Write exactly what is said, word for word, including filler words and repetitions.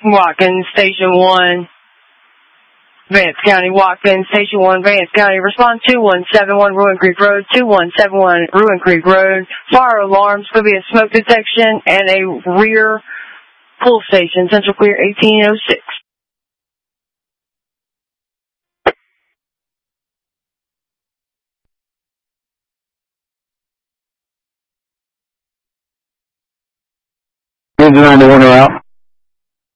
Watkins, Station one. Vance County, Watkins, Station one, Vance County, respond two one seven one Ruin Creek Road, two one seven one Ruin Creek Road. Fire alarms, could be a smoke detection and a rear pull station, Central Clear eighteen oh six. Engine on the one out.